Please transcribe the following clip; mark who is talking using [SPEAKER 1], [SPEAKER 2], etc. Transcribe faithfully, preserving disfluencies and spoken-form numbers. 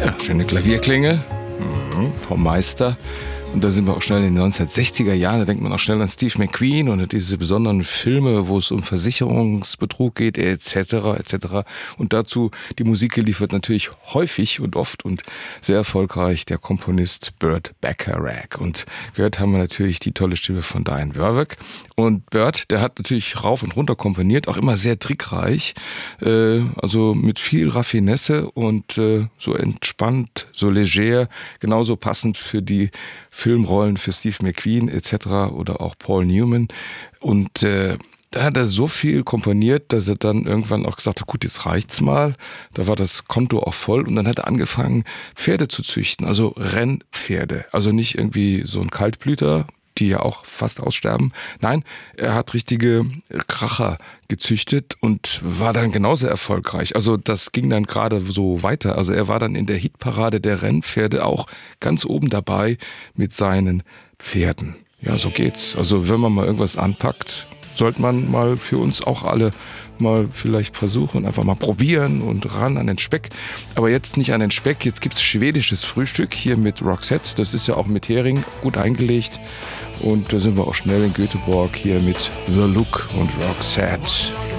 [SPEAKER 1] Ja, schöne Klavierklänge mhm, vom Meister. Und da sind wir auch schnell in den neunzehnhundertsechziger Jahren, da denkt man auch schnell an Steve McQueen und diese besonderen Filme, wo es um Versicherungsbetrug geht, et cetera et cetera. Und dazu die Musik geliefert natürlich häufig und oft und sehr erfolgreich der Komponist Burt Bacharach. Und gehört haben wir natürlich die tolle Stimme von Diane Warwick. Und Burt, der hat natürlich rauf und runter komponiert, auch immer sehr trickreich, äh, also mit viel Raffinesse und äh, so entspannt, so leger, genauso passend für die Filmrollen für Steve McQueen et cetera oder auch Paul Newman. Und äh, da hat er so viel komponiert, dass er dann irgendwann auch gesagt hat, gut, jetzt reicht's mal. Da war das Konto auch voll und dann hat er angefangen, Pferde zu züchten, also Rennpferde. Also nicht irgendwie so ein Kaltblüter, die ja auch fast aussterben. Nein, er hat richtige Kracher gezüchtet und war dann genauso erfolgreich. Also das ging dann gerade so weiter. Also er war dann in der Hitparade der Rennpferde auch ganz oben dabei mit seinen Pferden. Ja, so geht's. Also wenn man mal irgendwas anpackt, sollte man mal für uns auch alle mal vielleicht versuchen, einfach mal probieren und ran an den Speck. Aber jetzt nicht an den Speck, jetzt gibt's schwedisches Frühstück hier mit Roxette. Das ist ja auch mit Hering gut eingelegt. Und da sind wir auch schnell in Göteborg hier mit The Look und Roxette.